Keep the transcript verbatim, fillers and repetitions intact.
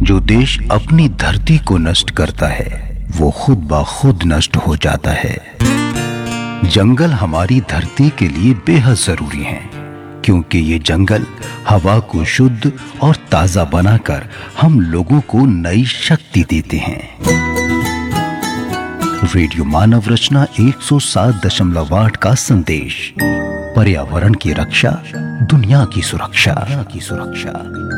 जो देश अपनी धरती को नष्ट करता है वो खुद ब खुद नष्ट हो जाता है। जंगल हमारी धरती के लिए बेहद जरूरी हैं, क्योंकि ये जंगल हवा को शुद्ध और ताजा बनाकर हम लोगों को नई शक्ति देते हैं। रेडियो मानव रचना एक सौ सात दशमलव आठ का संदेश, पर्यावरण की रक्षा, दुनिया की सुरक्षा की सुरक्षा।